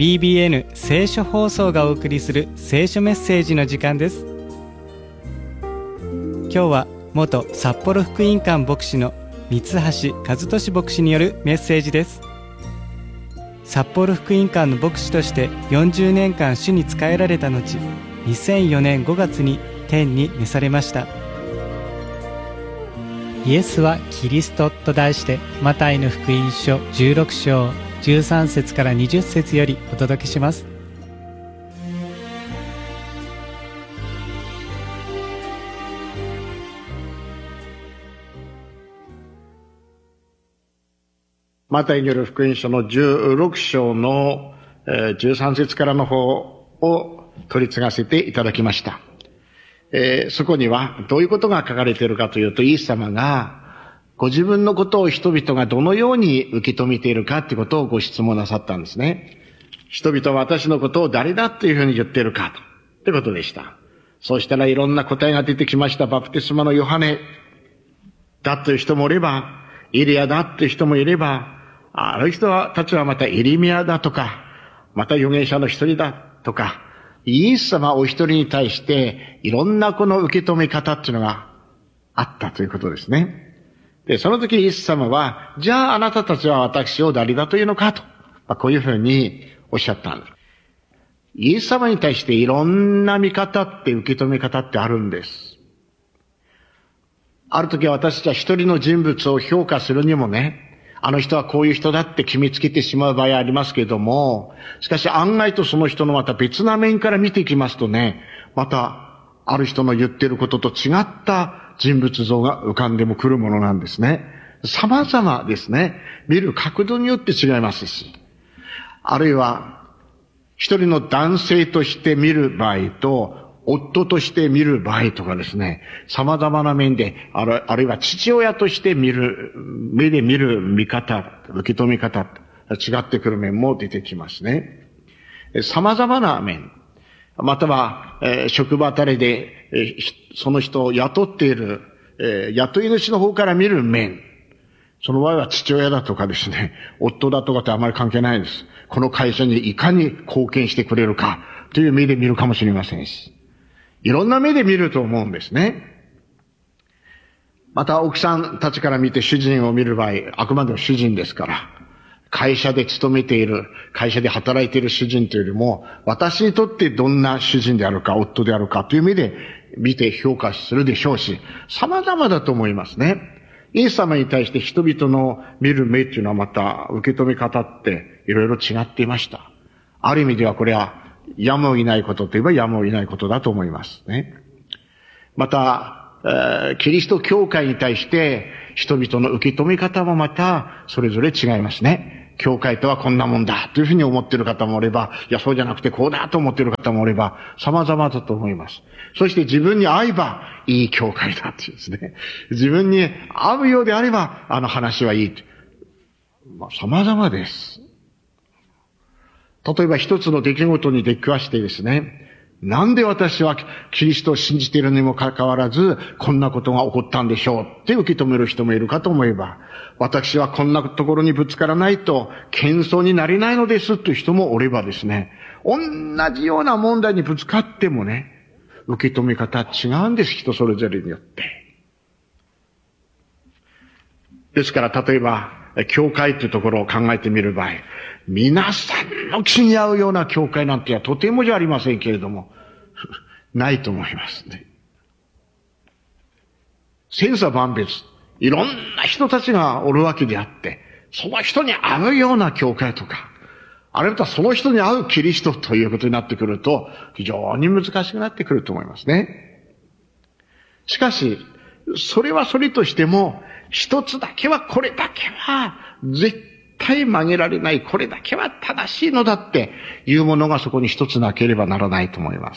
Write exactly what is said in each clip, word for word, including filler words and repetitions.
ビービーエヌ 聖書放送がお送りする聖書メッセージの時間です。今日は元札幌福音館牧師の三橋和俊牧師によるメッセージです。札幌福音館の牧師としてよんじゅうねんかん主に仕えられた後、にせんよねんごがつに天に召されました。イエスはキリストと題して、マタイの福音書じゅうろくしょうじゅうさんせつからにじゅっせつよりお届けします。 マタイによる福音書のじゅうろくしょうのじゅうさんせつからの方を取り継がせていただきました。えー、そこにはどういうことが書かれているかというと、イエス様がご自分のことを人々がどのように受け止めているかということをご質問なさったんですね。人々は私のことを誰だというふうに言っているかということでした。そうしたらいろんな答えが出てきました。バプテスマのヨハネだという人もいれば、エリアだという人もいれば、あの人たちはまたエリミアだとか、また預言者の一人だとか、イエス様お一人に対していろんなこの受け止め方っていうのがあったということですね。で、その時イエス様は、じゃああなたたちは私を誰だというのかと、まあ、こういうふうにおっしゃったんです。イエス様に対していろんな見方って受け止め方ってあるんです。ある時は私たちは一人の人物を評価するにもね、あの人はこういう人だって決めつけてしまう場合ありますけれども、しかし案外とその人のまた別な面から見ていきますとね、またある人の言っていることと違った人物像が浮かんでもくるものなんですね。様々ですね。見る角度によって違いますし、あるいは一人の男性として見る場合と、夫として見る場合とかですね、様々な面で、ある、あるいは父親として見る、目で見る見方、受け止め方、違ってくる面も出てきますね。様々な面、または、えー、職場あたりで、えー、その人を雇っている、えー、雇い主の方から見る面、その場合は父親だとかですね、夫だとかってあまり関係ないです。この会社にいかに貢献してくれるかという目で見るかもしれませんし、いろんな目で見ると思うんですね。また奥さんたちから見て主人を見る場合、あくまでも主人ですから、会社で勤めている、会社で働いている主人というよりも、私にとってどんな主人であるか、夫であるかという目で見て評価するでしょうし、様々だと思いますね。イエス様に対して人々の見る目っていうのはまた受け止め方っていろいろ違っていました。ある意味ではこれはやむを得ないことといえばやむを得ないことだと思いますね。また、えー、キリスト教会に対して人々の受け止め方もまたそれぞれ違いますね。教会とはこんなもんだというふうに思っている方もおれば、いやそうじゃなくてこうだと思っている方もおれば、様々だと思います。そして自分に合えばいい教会だっていうですね。自分に合うようであればあの話はいい。まあ、様々です。例えば一つの出来事に出くわしてですね、なんで私はキリストを信じているにもかかわらず、こんなことが起こったんでしょうって受け止める人もいるかと思えば、私はこんなところにぶつからないと謙遜になれないのですという人もおればですね、同じような問題にぶつかってもね、受け止め方違うんです、人それぞれによって。ですから例えば、教会というところを考えてみる場合、皆さんの気に合うような教会なんてはとてもじゃありませんけれども、ないと思いますね。千差万別、いろんな人たちがおるわけであって、その人に合うような教会とか、あるいはその人に合うキリストということになってくると、非常に難しくなってくると思いますね。しかし、それはそれとしても、一つだけはこれだけは絶対曲げられない、これだけは正しいのだっていうものがそこに一つなければならないと思います。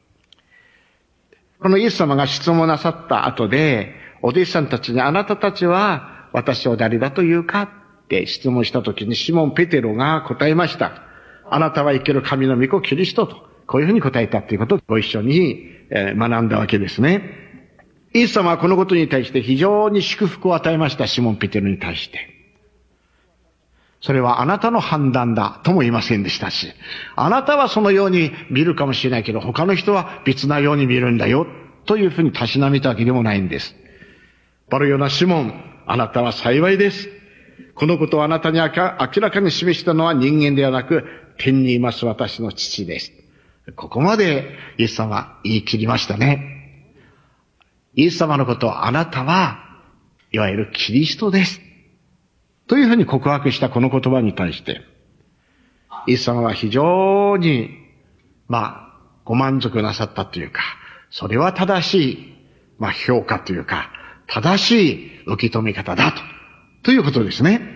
このイエス様が質問なさった後で、お弟子さんたちにあなたたちは私を誰だというかって質問したときにシモン・ペテロが答えました。あなたは生ける神の御子キリストと、こういうふうに答えたということをご一緒に学んだわけですね。イエス様はこのことに対して非常に祝福を与えました、シモン・ペテロに対して。 それはあなたの判断だとも言いませんでしたし、あなたはそのように見るかもしれないけど、他の人は別なように見るんだよというふうにたしなめたわけでもないんです。バルヨナシモン、あなたは幸いです。このことをあなたに明らかに示したのは人間ではなく、天にいます私の父です。ここまでイエス様は言い切りましたね。イエス様のことをあなたはいわゆるキリストです。というふうに告白したこの言葉に対して、イエス様は非常に、まあ、ご満足なさったというか、それは正しい、まあ、評価というか、正しい受け止め方だと、ということですね。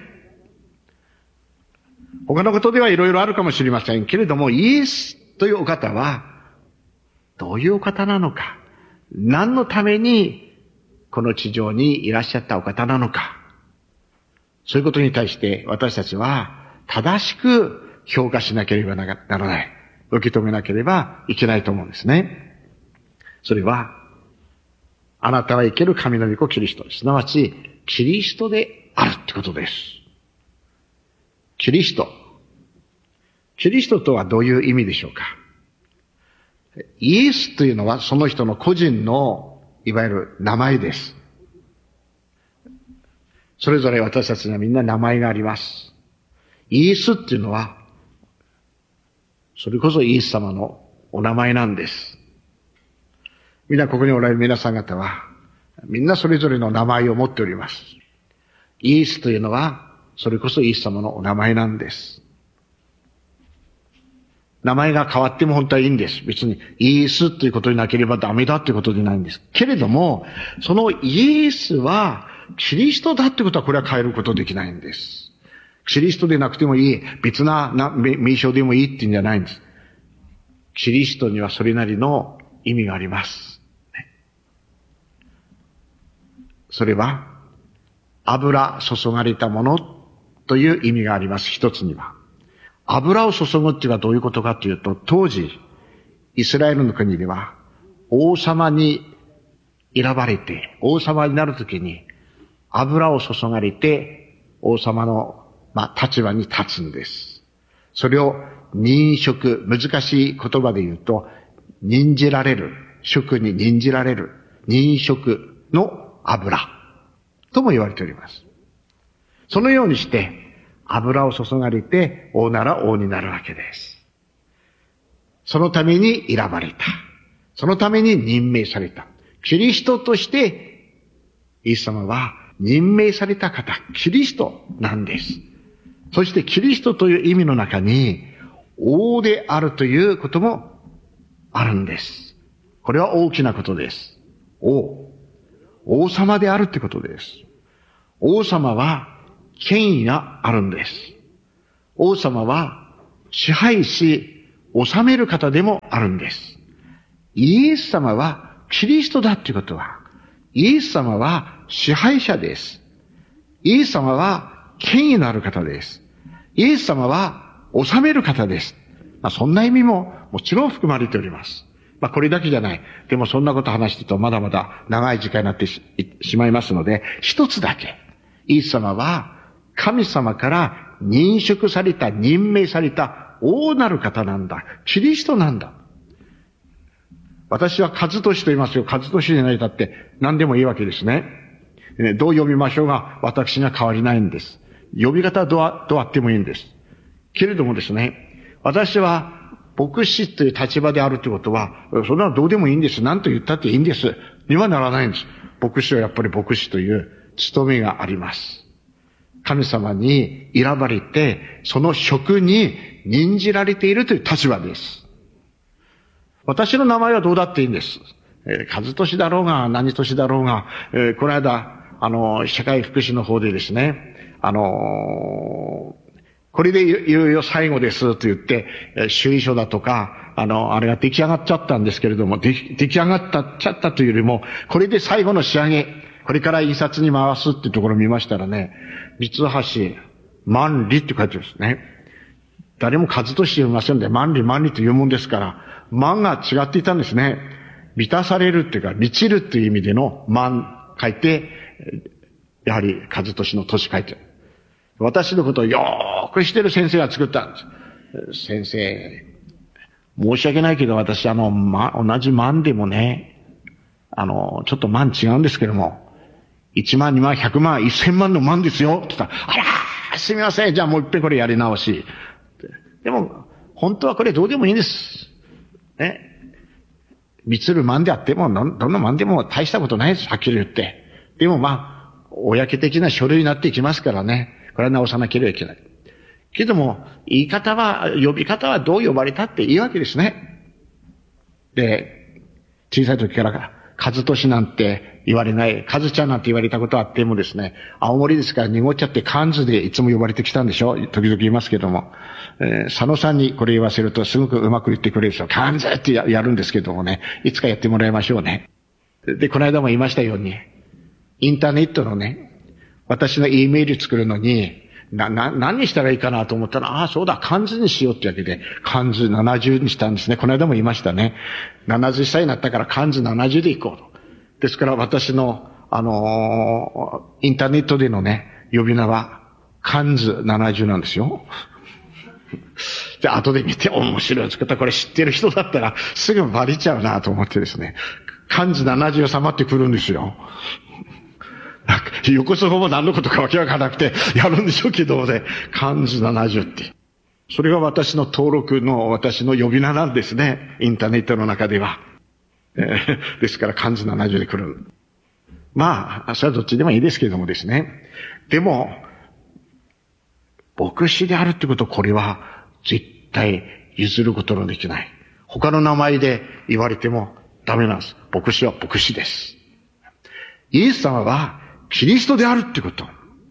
他のことではいろいろあるかもしれませんけれども、イエスというお方は、どういうお方なのか、何のためにこの地上にいらっしゃったお方なのか、そういうことに対して私たちは正しく評価しなければならない。受け止めなければいけないと思うんですね。それは、あなたは生ける神の御子キリスト、すなわちキリストであるってことです。キリスト。キリストとはどういう意味でしょうか。イエスというのはその人の個人のいわゆる名前です。それぞれ私たちにはみんな名前があります。イエスっていうのは、それこそイエス様のお名前なんです。みんなここにおられる皆さん方は、みんなそれぞれの名前を持っております。イエスというのは、それこそイエス様のお名前なんです。名前が変わっても本当はいいんです。別にイエスということになければダメだということでないんです。けれども、そのイエスは、キリストだってことはこれは変えることできないんです。キリストでなくてもいい、別な名称でもいいっていうんじゃないんです。キリストにはそれなりの意味があります。それは、油注がれたものという意味があります。一つには。油を注ぐっていうのはどういうことかというと、当時、イスラエルの国では、王様に選ばれて、王様になるときに、油を注がれて、王様の、まあ、立場に立つんです。それを、任職、難しい言葉で言うと、任じられる、職に任じられる、任職の油、とも言われております。そのようにして、油を注がれて、王なら王になるわけです。そのために選ばれた。そのために任命された。キリストとして、イエス様は、任命された方、キリストなんです。そしてキリストという意味の中に、王であるということもあるんです。これは大きなことです。王。王様であるということです。王様は権威があるんです。王様は支配し、治める方でもあるんです。イエス様はキリストだということは、イエス様は支配者です。イエス様は権威のある方です。イエス様は治める方です。まあ、そんな意味ももちろん含まれております。まあ、これだけじゃない。でもそんなこと話してるとまだまだ長い時間になって し, しまいますので、一つだけ。イエス様は神様から任職された、任命された王なる方なんだ。キリストなんだ。私は和俊と言いますよ。和俊になりたって何でもいいわけですね。どう呼びましょうが私には変わりないんです。呼び方はどう、どうあってもいいんです。けれどもですね、私は牧師という立場であるということは、それはどうでもいいんです。何と言ったっていいんです。にはならないんです。牧師はやっぱり牧師という務めがあります。神様に選ばれて、その職に任じられているという立場です。私の名前はどうだっていいんです。えー、和俊だろうが、何俊だろうが、えー、この間、あの、社会福祉の方でですね、あのー、これでいよいよ最後ですと言って、主意書だとか、あの、あれが出来上がっちゃったんですけれども、出来上がったっちゃったというよりも、これで最後の仕上げ、これから印刷に回すっていうところを見ましたらね、三橋万里って書いてるんですね。誰も和俊読みませんで、万里万里というもんですから、万が違っていたんですね。満たされるっていうか、満ちるっていう意味での万書いて、やはり和俊の年書いてる。 私のことをよーく知ってる先生が作ったんです。先生、申し訳ないけど私あの、ま、同じ万でもね、あの、ちょっと万違うんですけども、いちまん、にまん、ひゃくまん、せんまんの万ですよって言ったら、あらー、すみません、じゃあもう一遍これやり直し。でも、本当はこれどうでもいいんです。ね。みつる万であっても、どんな万でも大したことないです、はっきり言って。でもまあ、公的な書類になっていきますからね。これは直さなければいけない。けども、言い方は、呼び方はどう呼ばれたっていいわけですね。で、小さい時から、和俊なんて言われない、和ちゃんなんて言われたことあってもですね、青森ですから濁っちゃって漢字でいつも呼ばれてきたんでしょ、時々言いますけども。えー、佐野さんにこれ言わせるとすごくうまく言ってくれるでしょ。漢字ってやるんですけどもね、いつかやってもらいましょうね。で、この間も言いましたように、インターネットのね、私の E メール作るのに、な、な、何にしたらいいかなと思ったら、ああ、そうだ、漢字にしようってわけで、漢字ななじゅうにしたんですね。この間も言いましたね。ななじゅっさいになったから漢字ななじゅうでいこうと。ですから私の、あのー、インターネットでのね、呼び名は、漢字ななじゅうなんですよ。で、後で見て面白い作った。これ知ってる人だったら、すぐバレちゃうなと思ってですね。漢字ななじゅう様ってくるんですよ。横そこも何のことかわけわからなくてやるんでしょうけどね。漢字ななじゅうって。それが私の登録の、私の呼び名なんですね。インターネットの中では。えー、ですから漢字ななじゅうで来る。まあ、それはどっちでもいいですけれどもですね。でも、牧師であるってこと、これは絶対譲ることのできない。他の名前で言われてもダメなんです。牧師は牧師です。イエス様はキリストであるってこと。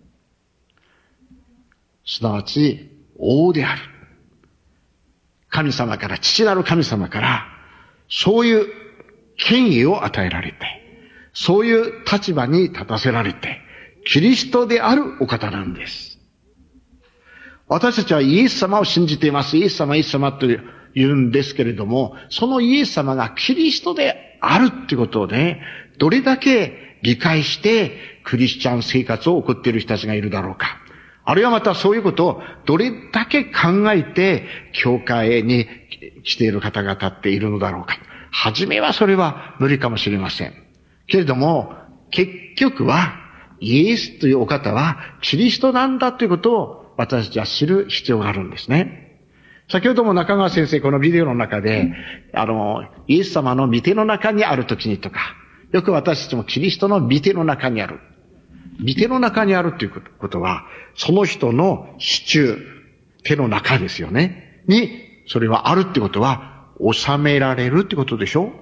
すなわち、王である。神様から、父なる神様から、そういう権威を与えられて、そういう立場に立たせられて、キリストであるお方なんです。私たちはイエス様を信じています。イエス様、イエス様と言うんですけれども、そのイエス様がキリストであるってことをね、どれだけ理解してクリスチャン生活を送っている人たちがいるだろうか。あるいはまたそういうことをどれだけ考えて教会に来ている方々っているのだろうか。はじめはそれは無理かもしれません。けれども、結局はイエスというお方はキリストなんだということを私たちは知る必要があるんですね。先ほども中川先生、このビデオの中で、あの、イエス様の御手の中にあるときにとか、よく私たちもキリストの御手の中にある。御手の中にあるということは、その人の支柱、手の中ですよね。に、それはあるってことは、収められるってことでしょ？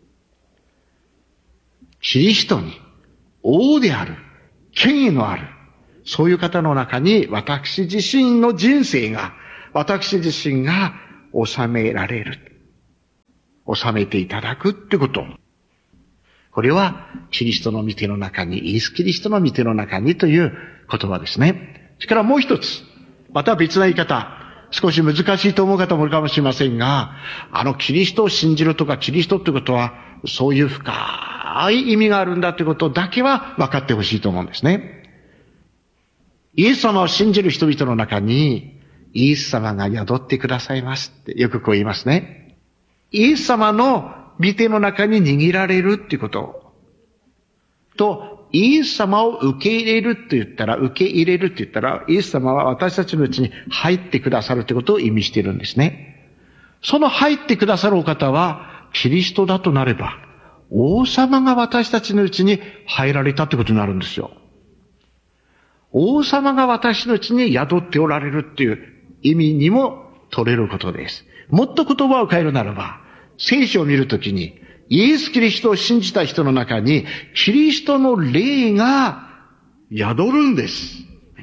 キリストに、王である、権威のある、そういう方の中に私自身の人生が、私自身が収められる。収めていただくってこと。これは、キリストの御手の中に、イエス・キリストの御手の中にという言葉ですね。それからもう一つ、また別な言い方、少し難しいと思う方もいるかもしれませんが、あのキリストを信じるとか、キリストってことは、そういう深い意味があるんだということだけは分かってほしいと思うんですね。イエス様を信じる人々の中に、イエス様が宿ってくださいますってよくこう言いますね。イエス様の御手の中に握られるっていうことと、イエス様を受け入れるって言ったら、受け入れるって言ったら、イエス様は私たちのうちに入ってくださるってことを意味しているんですね。その入ってくださるお方は、キリストだとなれば、王様が私たちのうちに入られたってことになるんですよ。王様が私のうちに宿っておられるっていう意味にも取れることです。もっと言葉を変えるならば、聖書を見るときに、イエス・キリストを信じた人の中に、キリストの霊が宿るんです。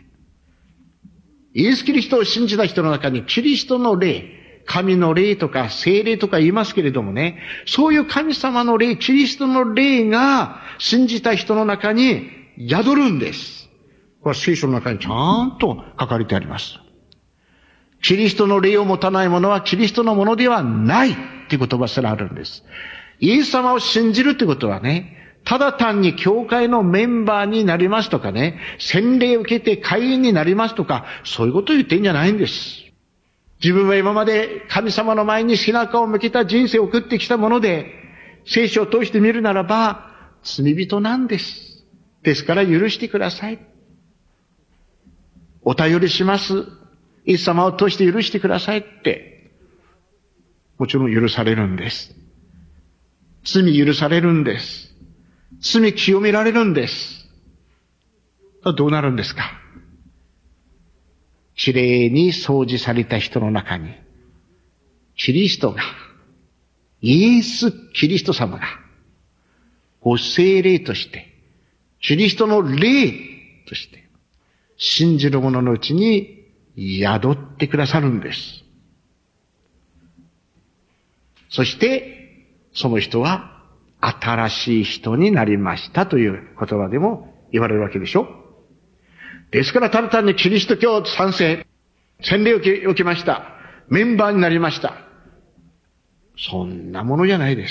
イエス・キリストを信じた人の中に、キリストの霊、神の霊とか聖霊とか言いますけれどもね、そういう神様の霊、キリストの霊が信じた人の中に宿るんです。これは聖書の中にちゃんと書かれてあります。キリストの霊を持たない者はキリストのものではないっていう言葉すらあるんです。イエス様を信じるってことはね、 ただ単に教会のメンバーになりますとかね、洗礼を受けて会員になりますとか、そういうことを言ってんじゃないんです。自分は今まで神様の前に背中を向けた人生を送ってきたもので、聖書を通してみるならば、罪人なんです。ですから許してください。お便りします。イエス様を通して許してくださいって。もちろん許されるんです。罪許されるんです。罪清められるんです。どうなるんですか？きれいに掃除された人の中に、キリストが、イエス・キリスト様が、ご聖霊として、キリストの霊として、信じる者のうちに宿ってくださるんです。そして、その人は新しい人になりましたという言葉でも言われるわけでしょ。ですからただ単にキリスト教賛成、洗礼を受けました。メンバーになりました。そんなものじゃないです。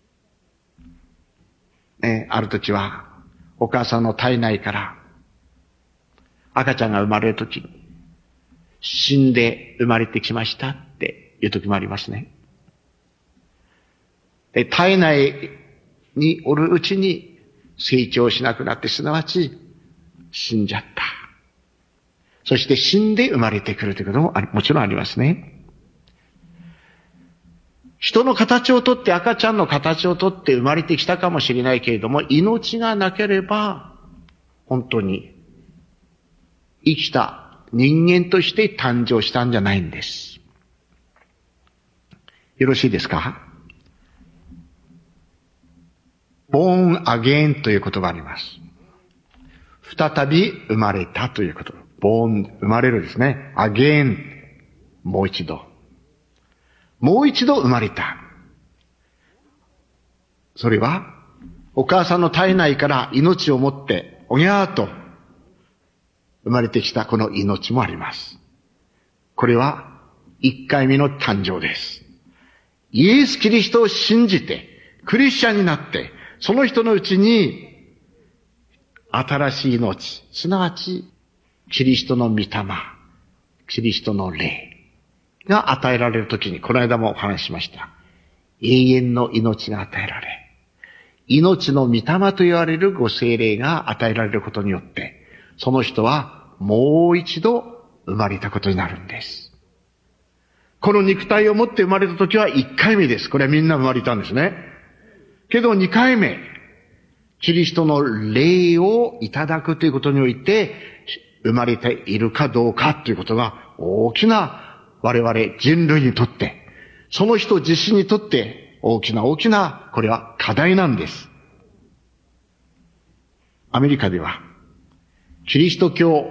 ね、ある時はお母さんの体内から赤ちゃんが生まれるとき、死んで生まれてきましたっていう時もありますね。で、体内におるうちに成長しなくなって、すなわち死んじゃった。そして死んで生まれてくるということももちろんありますね。人の形をとって、赤ちゃんの形をとって生まれてきたかもしれないけれども、命がなければ本当に生きた人間として誕生したんじゃないんです。よろしいですか？born again という言葉があります。再び生まれたということ。born 生まれるですね。again もう一度。もう一度生まれた。それはお母さんの体内から命を持っておぎゃーと生まれてきたこの命もあります。これは一回目の誕生です。イエス・キリストを信じてクリスチャンになってその人のうちに新しい命、すなわちキリストの御霊、キリストの霊が与えられるときに、この間もお話ししました。永遠の命が与えられ、命の御霊と言われるご聖霊が与えられることによって、その人はもう一度生まれたことになるんです。この肉体を持って生まれたときは一回目です。これはみんな生まれたんですね。けど二回目、キリストの霊をいただくということにおいて、生まれているかどうかということが大きな我々人類にとって、その人自身にとって大きな大きな、これは課題なんです。アメリカでは、キリスト教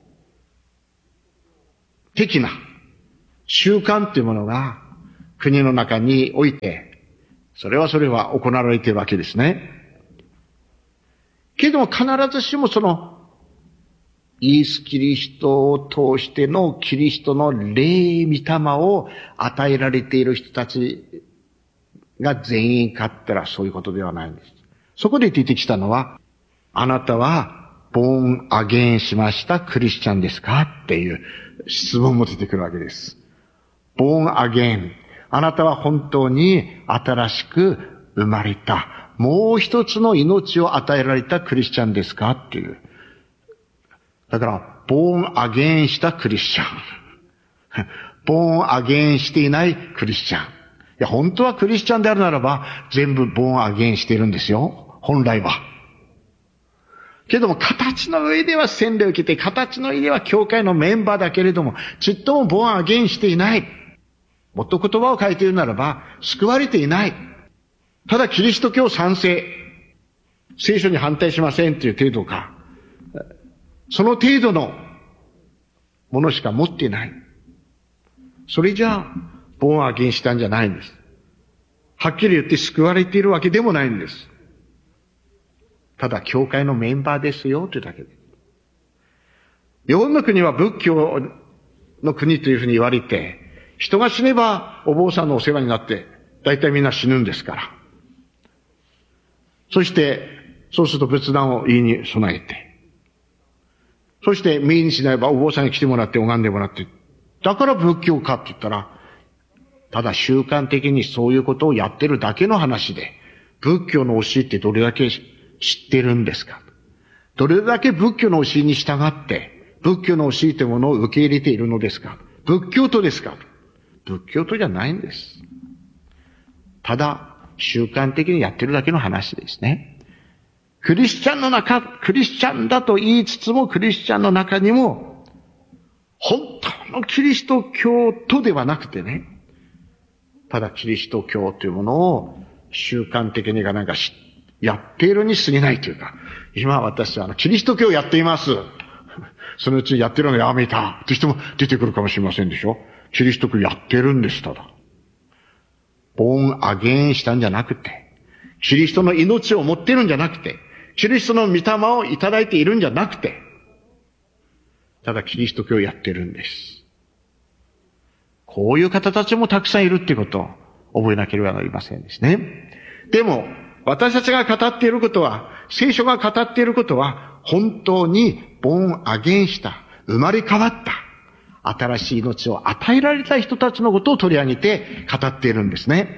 的な習慣というものが国の中において、それはそれは行われているわけですね。けれども必ずしもそのイエス・キリストを通してのキリストの霊御霊を与えられている人たちが全員かったらそういうことではないんです。そこで出てきたのは、あなたはボーンアゲインしましたクリスチャンですかっていう質問も出てくるわけです。ボーンアゲイン。あなたは本当に新しく生まれた、もう一つの命を与えられたクリスチャンですかっていう。だから、ボーンアゲインしたクリスチャン。ボーンアゲインしていないクリスチャン。いや、本当はクリスチャンであるならば、全部ボーンアゲインしているんですよ。本来は。けども、形の上では洗礼を受けて、形の上では教会のメンバーだけれども、ちっともボーンアゲインしていない。もっと言葉を変えているならば、救われていない。ただキリスト教賛成、聖書に反対しませんという程度か、その程度のものしか持っていない。それじゃあ、ボーンアゲインしたんじゃないんです。はっきり言って救われているわけでもないんです。ただ、教会のメンバーですよ、というだけで。日本の国は仏教の国というふうに言われて、人が死ねばお坊さんのお世話になって、大体みんな死ぬんですから。 そして、そうすると仏壇を言いに備えて、そして命にしないばお坊さんに来てもらって拝んでもらって、だから仏教かって言ったら、ただ習慣的にそういうことをやってるだけの話で、仏教の教えってどれだけ知ってるんですか？どれだけ仏教の教えに従って、仏教の教えというものを受け入れているのですか？仏教徒ですか？仏教徒じゃないんです。ただ、習慣的にやってるだけの話ですね。クリスチャンの中、クリスチャンだと言いつつも、クリスチャンの中にも、本当のキリスト教徒ではなくてね、ただキリスト教というものを習慣的にがなんかやっているに過ぎないというか、今私はあのキリスト教をやっています。そのうちやってるのやめたという人も出てくるかもしれませんでしょ。キリスト教やってるんです、ただ。ボーンアゲインしたんじゃなくて、キリストの命を持ってるんじゃなくて、キリストの御霊をいただいているんじゃなくて、ただキリスト教をやってるんです。こういう方たちもたくさんいるっていうことを覚えなければなりませんですね。でも、私たちが語っていることは、聖書が語っていることは、本当にボーンアゲインした、生まれ変わった、新しい命を与えられた人たちのことを取り上げて語っているんですね。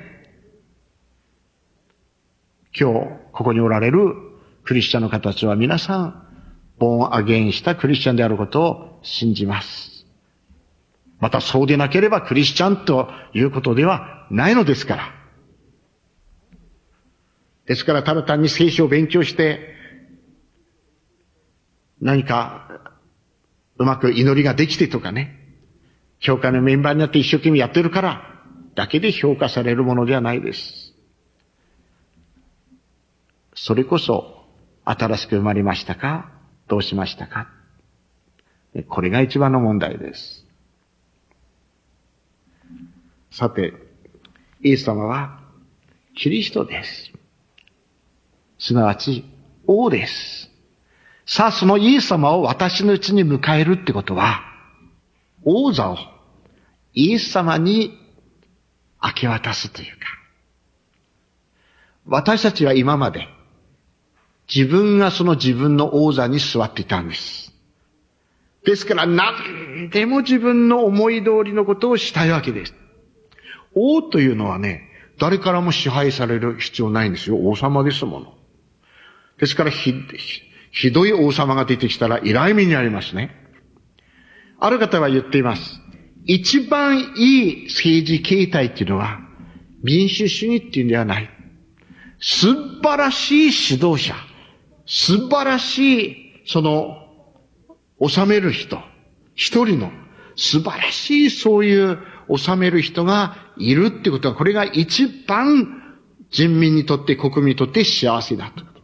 今日、ここにおられるクリスチャンの方たちは皆さん、ボーンアゲインしたクリスチャンであることを信じます。またそうでなければクリスチャンということではないのですから。ですからただ単に聖書を勉強して、何かうまく祈りができてとかね、教会のメンバーになって一生懸命やってるからだけで評価されるものではないです。それこそ新しく生まれましたか？どうしましたか？これが一番の問題です。さて、イエス様はキリストです。すなわち王です。さあ、そのイエス様を私のうちに迎えるってことは、王座をイエス様に明け渡すというか、私たちは今まで自分がその自分の王座に座っていたんです。ですから何でも自分の思い通りのことをしたいわけです。王というのはね、誰からも支配される必要ないんですよ。王様ですもの。ですからひ、ひどい王様が出てきたら依頼目にありますね。ある方は言っています。一番いい政治形態っていうのは民主主義っていうんではない。素晴らしい指導者、素晴らしいその治める人、一人の素晴らしいそういう治める人がいるってことは、これが一番人民にとって国民にとって幸せだということです。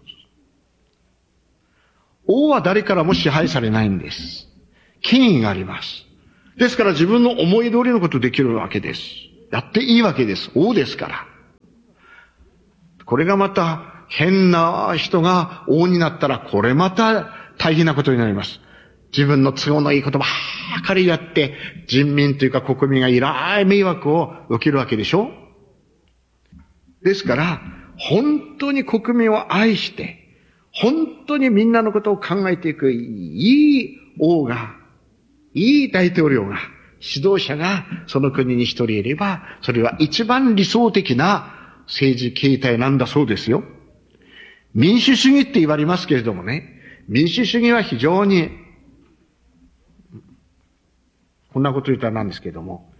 王は誰からも支配されないんです。権威があります。ですから自分の思い通りのことできるわけです。やっていいわけです。王ですから。これがまた変な人が王になったら、これまた大変なことになります。自分の都合のいいことばっかりやって、人民というか国民がいらい迷惑を受けるわけでしょ。ですから、本当に国民を愛して、本当にみんなのことを考えていくいい王が、いい大統領が、指導者がその国に一人いれば、それは一番理想的な政治形態なんだそうですよ。民主主義って言われますけれどもね、民主主義は非常に、こんなこと言ったらなんですけれども、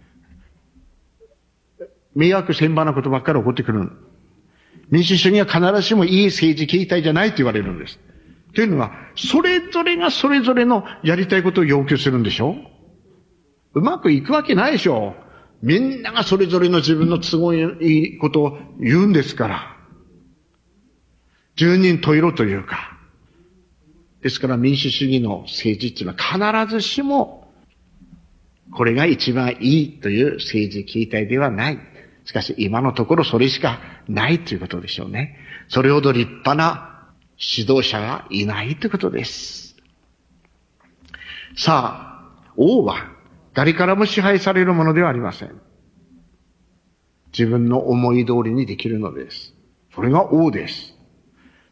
迷惑千万なことばっかり起こってくる。民主主義は必ずしもいい政治形態じゃないと言われるんです。というのは、それぞれがそれぞれのやりたいことを要求するんでしょ？うまくいくわけないでしょ。みんながそれぞれの自分の都合のいいことを言うんですから。十人十色というか。ですから民主主義の政治っていうのは必ずしも、これが一番いいという政治形態ではない。しかし今のところそれしかないということでしょうね。それほど立派な指導者がいないということです。さあ、王は誰からも支配されるものではありません。自分の思い通りにできるのです。それが王です。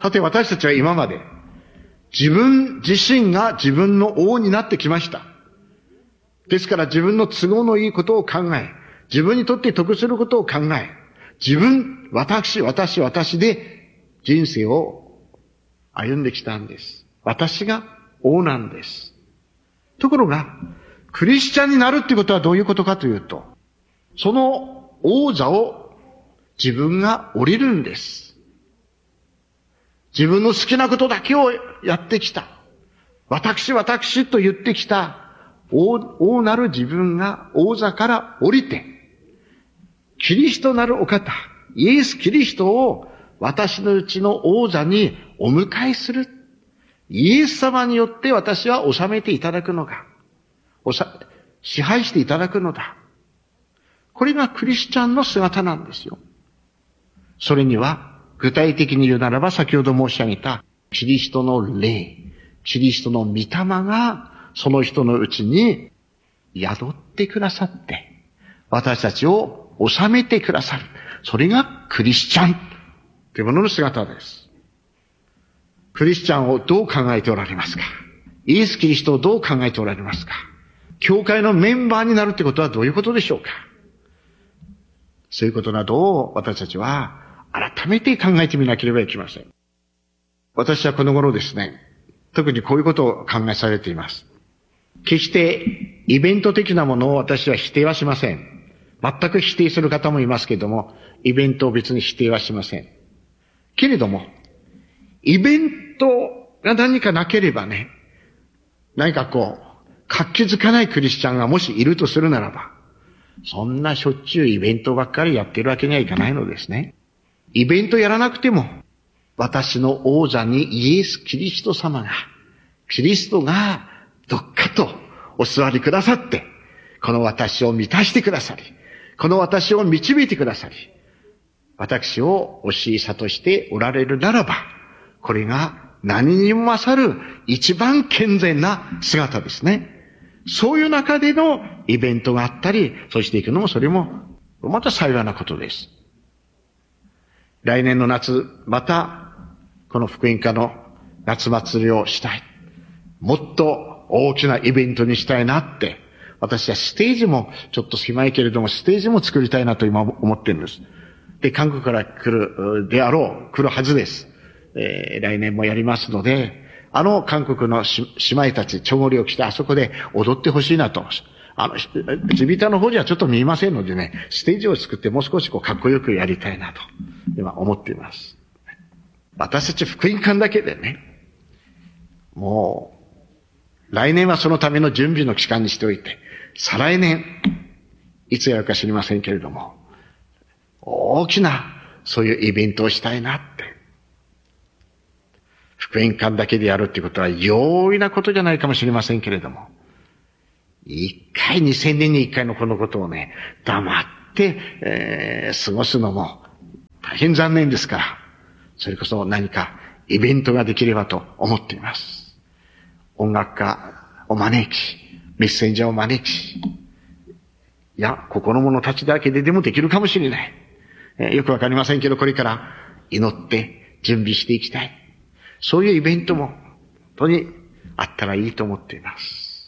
さて私たちは今まで自分自身が自分の王になってきました。ですから自分の都合のいいことを考え、自分にとって得することを考え、自分、私、私、私で人生を歩んできたんです。私が王なんです。ところが、クリスチャンになるっていうことはどういうことかというと、その王座を自分が降りるんです。自分の好きなことだけをやってきた。私、私と言ってきた王、王なる自分が王座から降りて、キリストなるお方、イエス・キリストを私のうちの王座にお迎えする。イエス様によって私は治めていただくのだ。おさ、支配していただくのだ。これがクリスチャンの姿なんですよ。それには、具体的に言うならば、先ほど申し上げた、キリストの霊、キリストの御霊が、その人のうちに宿ってくださって、私たちを治めてくださる。それがクリスチャンというものの姿です。クリスチャンをどう考えておられますか？イエス・キリストをどう考えておられますか？教会のメンバーになるってことはどういうことでしょうか？そういうことなどを私たちは改めて考えてみなければいけません。私はこの頃ですね、特にこういうことを考えされています。決してイベント的なものを私は否定はしません。全く否定する方もいますけれども、イベントを別に否定はしません。けれども、イベントが何かなければね、何かこう、活気づかないクリスチャンがもしいるとするならば、そんなしょっちゅうイベントばっかりやってるわけにはいかないのですね。イベントやらなくても、私の王座にイエス・キリスト様が、キリストがどっかとお座りくださって、この私を満たしてくださり、この私を導いてくださり、私をおしい諭しておられるならば、これが何にも勝る一番健全な姿ですね。そういう中でのイベントがあったり、そうしていくのもそれもまた幸いなことです。来年の夏、またこの福音科の夏祭りをしたい。もっと大きなイベントにしたいなって、私はステージもちょっと狭いけれどもステージも作りたいなと今思ってるんです。で、韓国から来るであろう、来るはずです。えー、来年もやりますので、あの韓国の姉妹たち、チョゴリを着てあそこで踊ってほしいなと。あの、ジビタの方じゃちょっと見えませんのでね、ステージを作ってもう少しこうかっこよくやりたいなと、今思っています。私たち福音館だけでね、もう、来年はそのための準備の期間にしておいて、再来年、いつやるか知りませんけれども、大きな、そういうイベントをしたいなって。福音館だけでやるっていうことは容易なことじゃないかもしれませんけれども、一回、二千年に一回のこのことをね、黙って、えー、過ごすのも大変残念ですから、それこそ何かイベントができればと思っています。音楽家を招き、メッセンジャーを招き、いや、ここの者たちだけででもできるかもしれない。えー、よくわかりませんけど、これから祈って準備していきたい。そういうイベントも本当にあったらいいと思っています。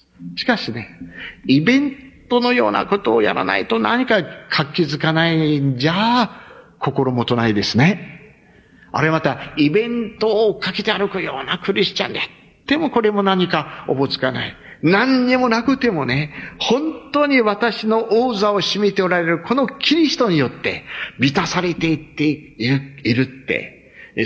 しかしね、イベントのようなことをやらないと何か活気づかないんじゃ心もとないですね。あれまたイベントをかけて歩くようなクリスチャンであってもこれも何かおぼつかない。何にもなくてもね、本当に私の王座を占めておられるこのキリストによって満たされていっている、いるって、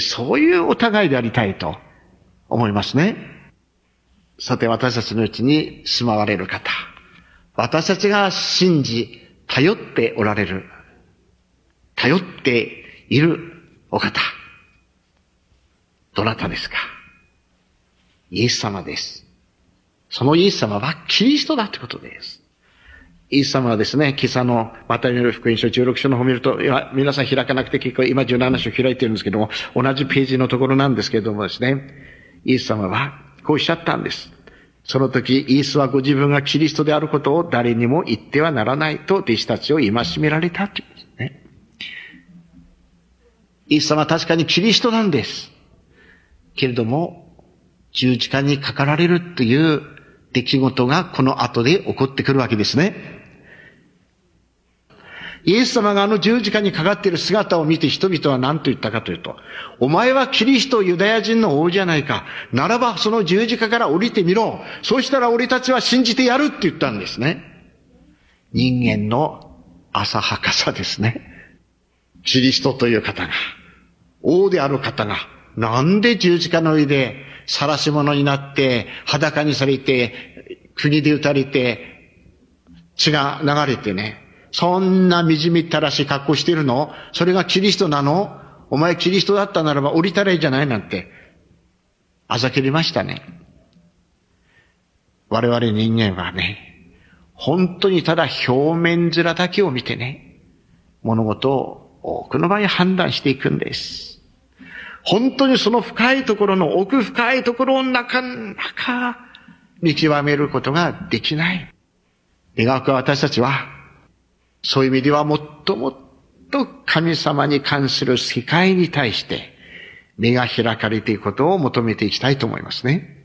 そういうお互いでありたいと思いますね。さて私たちのうちに住まわれる方、私たちが信じ、頼っておられる、頼っているお方、どなたですか？イエス様です。そのイエス様はキリストだってことです。イエス様はですね、今朝のマタイによる福音書じゅうろく章の方を見ると、今、皆さん開かなくて結構、今じゅうなな章開いてるんですけども、同じページのところなんですけれどもですね、イエス様はこうおっしゃったんです。その時、イエスはご自分がキリストであることを誰にも言ってはならないと弟子たちを戒められたというんですね。イエス様は確かにキリストなんです。 けれども、十字架にかかられるっていう出来事がこの後で起こってくるわけですね。イエス様があの十字架にかかっている姿を見て人々は何と言ったかというと、お前はキリストユダヤ人の王じゃないか。ならばその十字架から降りてみろ。そうしたら俺たちは信じてやるって言ったんですね。人間の浅はかさですね。キリストという方が、王である方が、なんで十字架の上で晒し者になって、裸にされて、釘で打たれて、血が流れてね、そんな惨めったらしい格好してるの？それがキリストなの？お前キリストだったならば降りたらいいじゃないなんて、あざけりましたね。我々人間はね、本当にただ表面面だけを見てね、物事を多くの場合判断していくんです。本当にその深いところの奥深いところの中、中、見極めることができない。願わくは私たちは、そういう意味ではもっともっと神様に関する世界に対して目が開かれていくことを求めていきたいと思いますね。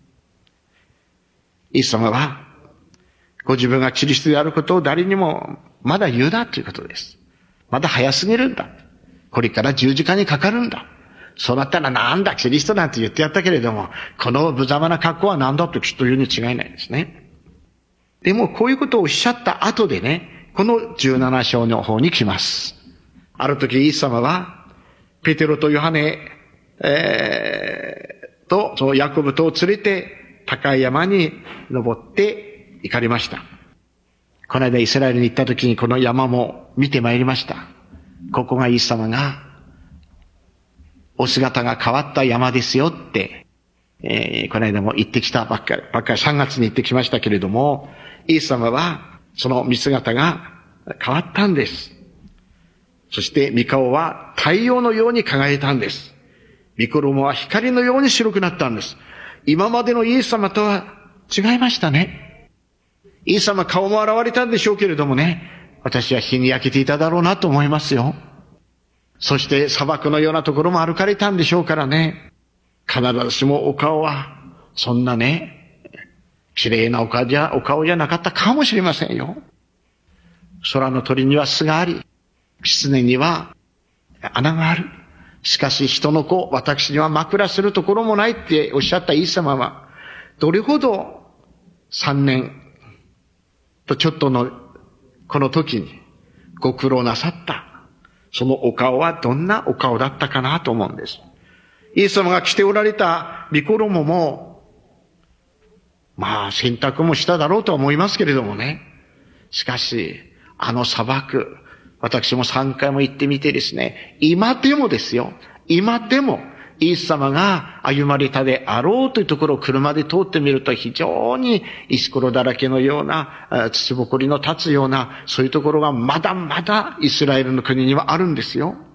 イエス様はご自分がキリストであることを誰にもまだ言うなということです。まだ早すぎるんだ。これから十字架にかかるんだ。そうなったらなんだキリストなんて言ってやったけれども、この無様な格好は何だときっと言うに違いないですね。でもこういうことをおっしゃった後でね、このじゅうなな章の方に来ます。ある時イエス様は、ペテロとヨハネ、えー、と、そのヤコブとを連れて、高い山に登って行かれました。この間イスラエルに行った時にこの山も見てまいりました。ここがイエス様が、お姿が変わった山ですよって、えー、この間も行ってきたばっかり、ばっかりさんがつに行ってきましたけれども、イエス様は、その見姿が変わったんです。そして御顔は太陽のように輝いたんです。御衣は光のように白くなったんです。今までのイエス様とは違いましたね。イエス様顔も現れたんでしょうけれどもね、私は日に焼けていただろうなと思いますよ。そして砂漠のようなところも歩かれたんでしょうからね、必ずしもお顔はそんなね、綺麗なお顔じゃ、お顔じゃなかったかもしれませんよ。空の鳥には巣があり、狐には穴がある。しかし人の子、私には枕するところもないっておっしゃったイエス様は、どれほど三年とちょっとのこの時にご苦労なさった。そのお顔はどんなお顔だったかなと思うんです。イエス様が着ておられた御衣も、まあ洗濯もしただろうとは思いますけれどもね。しかし、あの砂漠、私も三回も行ってみてですね、今でもですよ、今でも、イエス様が歩まれたであろうというところを車で通ってみると非常に石ころだらけのような、土ぼこりの立つような、そういうところがまだまだイスラエルの国にはあるんですよ。